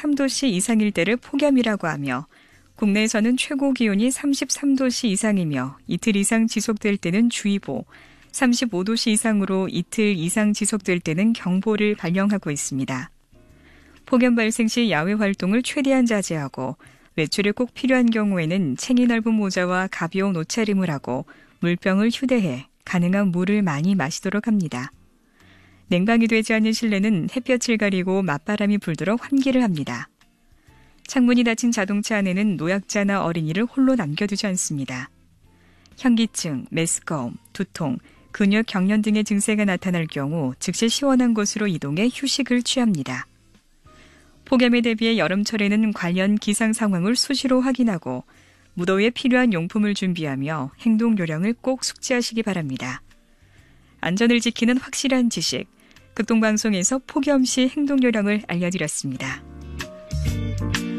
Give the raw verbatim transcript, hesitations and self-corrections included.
삼십삼 도씨 이상일 때를 폭염이라고 하며 국내에서는 최고 기온이 삼십삼 도씨 이상이며 이틀 이상 지속될 때는 주의보, 삼십오 도씨 이상으로 이틀 이상 지속될 때는 경보를 발령하고 있습니다. 폭염 발생 시 야외 활동을 최대한 자제하고 외출에 꼭 필요한 경우에는 챙이 넓은 모자와 가벼운 옷차림을 하고 물병을 휴대해 가능한 물을 많이 마시도록 합니다. 냉방이 되지 않는 실내는 햇볕을 가리고 맞바람이 불도록 환기를 합니다. 창문이 닫힌 자동차 안에는 노약자나 어린이를 홀로 남겨두지 않습니다. 현기증, 메스꺼움, 두통, 근육 경련 등의 증세가 나타날 경우 즉시 시원한 곳으로 이동해 휴식을 취합니다. 폭염에 대비해 여름철에는 관련 기상 상황을 수시로 확인하고 무더위에 필요한 용품을 준비하며 행동 요령을 꼭 숙지하시기 바랍니다. 안전을 지키는 확실한 지식, 극동방송에서 폭염 시 행동 요령을 알려드렸습니다.